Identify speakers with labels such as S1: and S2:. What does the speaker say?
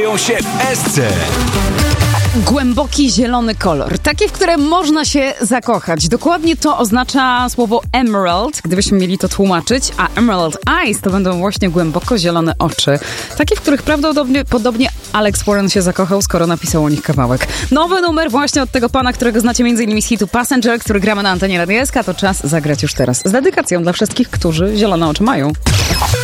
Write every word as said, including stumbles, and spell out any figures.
S1: się w Esce.
S2: Głęboki zielony kolor, taki, w którym można się zakochać. Dokładnie to oznacza słowo emerald, gdybyśmy mieli to tłumaczyć, a emerald eyes to będą właśnie głęboko zielone oczy. Takie, w których prawdopodobnie podobnie Alex Warren się zakochał, skoro napisał o nich kawałek. Nowy numer właśnie od tego pana, którego znacie m.in. z hitu Passenger, który gramy na antenie Radia S K, to czas zagrać już teraz. Z dedykacją dla wszystkich, którzy zielone oczy mają.